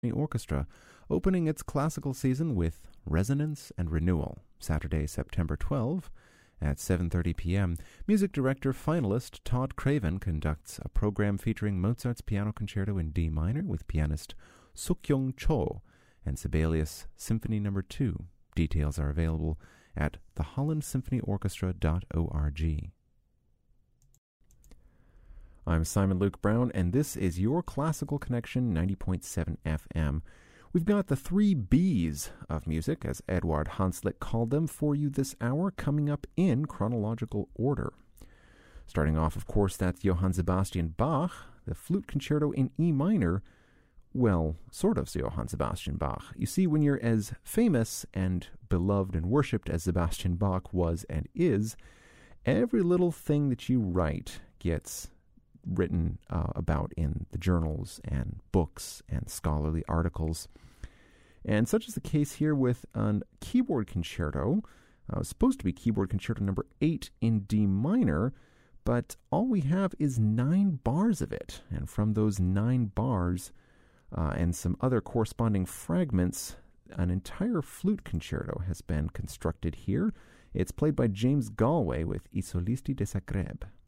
Orchestra, opening its classical season with Resonance and Renewal, Saturday, September 12 at 7:30 p.m. Music director finalist Todd Craven conducts a program featuring Mozart's Piano Concerto in D minor with pianist Suk-Young Cho and Sibelius Symphony No. 2. Details are available at thehollandsymphonyorchestra.org. I'm Simon Luke Brown, and this is your Classical Connection 90.7 FM. We've got the 3 Bs of music, as Eduard Hanslick called them, for you this hour, coming up in chronological order. Starting off, of course, that's Johann Sebastian Bach, the Flute Concerto in E minor. Well, sort of Johann Sebastian Bach. You see, when you're as famous and beloved and worshipped as Sebastian Bach was and is, every little thing that you write gets written about in the journals and books and scholarly articles. And such is the case here with a keyboard concerto. It was supposed to be keyboard concerto number 8 in D minor, but all we have is 9 bars of it. And from those 9 bars and some other corresponding fragments, an entire flute concerto has been constructed here. It's played by James Galway with I Solisti de Zagreb.